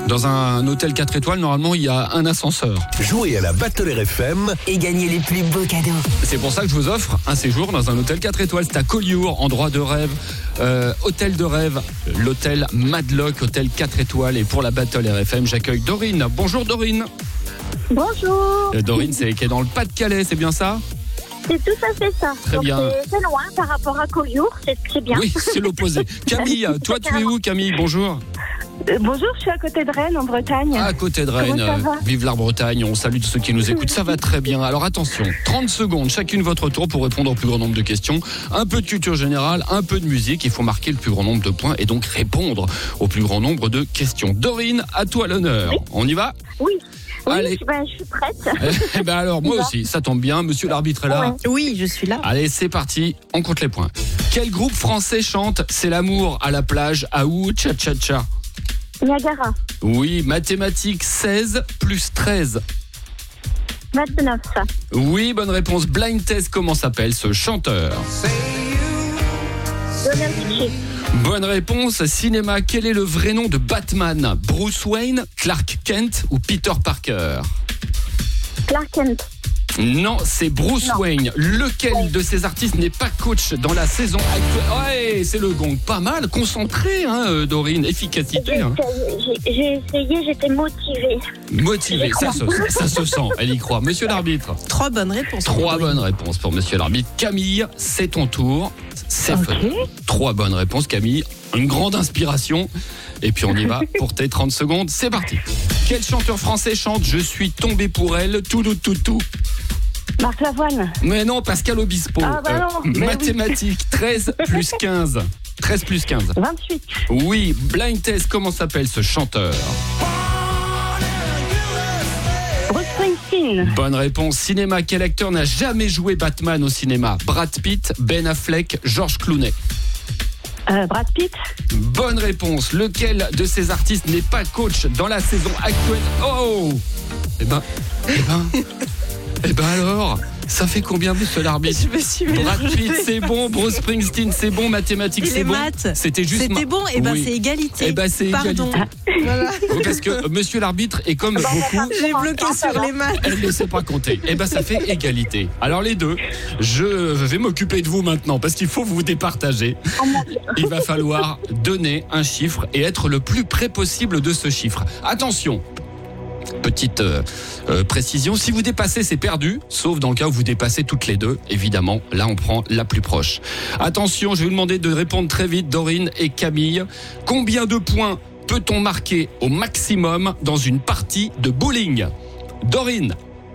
Dans un hôtel 4 étoiles, normalement, il y a un ascenseur. Jouez à la Battle RFM Et gagnez les plus beaux cadeaux. C'est pour ça que je vous offre un séjour dans un hôtel 4 étoiles. C'est à Collioure, endroit de rêve, hôtel de rêve, l'hôtel Madlock, hôtel 4 étoiles. Et pour la Battle RFM, j'accueille Dorine. Bonjour Dorine. Bonjour. Dorine, qui est dans le Pas-de-Calais, c'est bien ça? C'est tout à fait ça. Très donc, bien. C'est loin par rapport à Collioure, c'est bien. Oui, c'est l'opposé. Camille, toi tu es où Camille? Bonjour. Bonjour, je suis à côté de Rennes, en Bretagne. À côté de Rennes, Comment ça va vive la Bretagne, on salue tous ceux qui nous écoutent, ça va très bien. Alors attention, 30 secondes, chacune votre tour pour répondre au plus grand nombre de questions. Un peu de culture générale, un peu de musique, il faut marquer le plus grand nombre de points et donc répondre au plus grand nombre de questions. Dorine, à toi l'honneur. Oui. On y va? Oui. Allez. Je suis prête. Eh ben alors, moi aussi, ça tombe bien, monsieur l'arbitre est là. Ouais. Oui, je suis là. Allez, c'est parti, on compte les points. Quel groupe français chante C'est l'amour à la plage, à où, cha-cha-cha? Niagara, Oui, mathématiques, 16 plus 13. 29. Oui, bonne réponse. Blind Test, comment s'appelle ce chanteur? Donald Duchy, Bonne réponse. Cinéma, quel est le vrai nom de Batman? Bruce Wayne, Clark Kent ou Peter Parker? Clark Kent, Non, c'est Bruce Non. Wayne. Lequel de ces artistes n'est pas coach dans la saison actuelle? Ouais, c'est le gong. Pas mal, concentré, hein, Dorine. Efficacité. Hein. j'ai essayé, j'étais motivée. Motivé, ça se sent. Elle y croit. Monsieur l'arbitre. 3 bonnes réponses. 3 bonnes réponses pour monsieur l'arbitre. Camille, c'est ton tour. C'est Ok. fait. 3 bonnes réponses, Camille. Une grande inspiration. Et puis on y va pour tes 30 secondes. C'est parti. Quel chanteur français chante Je suis tombé pour elle, tout. Marc Lavoine, Mais non, Pascal Obispo. Ah bah non, mais oui. Mathématiques, 13 plus 15. 13 plus 15. 28. Oui, Blind Test, comment s'appelle ce chanteur? Bruce Springsteen, Bonne réponse. Cinéma, quel acteur n'a jamais joué Batman au cinéma? Brad Pitt, Ben Affleck, George Clooney. Brad Pitt, Bonne réponse. Lequel de ces artistes n'est pas coach dans la saison actuelle? Oh! Eh ben alors, ça fait combien, monsieur l'arbitre? Je me suis Brad mélangée. Pitt, c'est bon. Bruce Springsteen, c'est bon. Mathématiques, Et c'est les bon. maths, C'était juste. c'était bon, et ben Oui. c'est égalité. Eh ben, c'est Pardon. égalité. Voilà. Oui, parce que monsieur l'arbitre est comme beaucoup. J'ai bloqué sur les maths. Elle ne sait pas compter. Eh ben, ça fait égalité. Alors les deux, je vais m'occuper de vous maintenant parce qu'il faut vous départager. oh mon Dieu. Il va falloir donner un chiffre et être le plus près possible de ce chiffre. Attention. Petite précision, si vous dépassez, c'est perdu, sauf dans le cas où vous dépassez toutes les deux. Évidemment, là, on prend la plus proche. Attention, je vais vous demander de répondre très vite, Dorine et Camille. Combien de points peut-on marquer au maximum dans une partie de bowling? Dorine.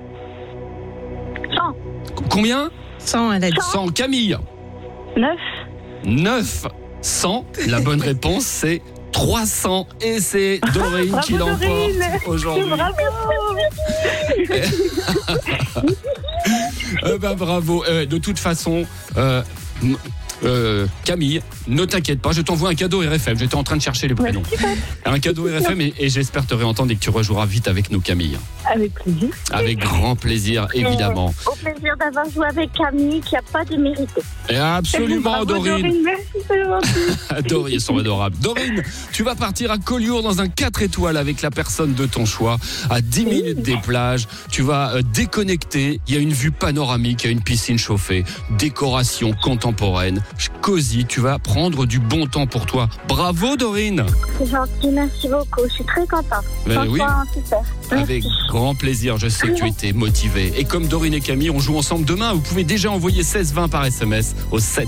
100, Combien? 100, elle a dit. 100. Camille. 9, 9. 100. La bonne réponse, c'est 300. Et c'est Dorine bravo, qui l'emporte Dorine. aujourd'hui. bravo. Bravo. De toute façon, Camille, ne t'inquiète pas, je t'envoie un cadeau RFM. J'étais en train de chercher les prénoms. Un cadeau RFM et j'espère te réentendre et que tu rejoueras vite avec nous, Camille. Avec plaisir. Avec grand plaisir, évidemment. Au plaisir d'avoir joué avec Camille, qui n'a pas de mérité. Et absolument, Bravo, Dorine. merci, c'est gentil. Dorine, ils sont adorables. Dorine, tu vas partir à Collioure dans un 4 étoiles avec la personne de ton choix, à 10 minutes des plages. Tu vas déconnecter. Il y a une vue panoramique, il y a une piscine chauffée, décoration contemporaine, cosy. Tu vas prendre du bon temps pour toi. Bravo, Dorine. C'est gentil, merci beaucoup. Je suis très contente. Ben oui. Franchement, super. Avec Merci. grand plaisir, je sais que tu étais motivé. Et comme Dorine et Camille, on joue ensemble demain. Vous pouvez déjà envoyer 16-20 par SMS au 7.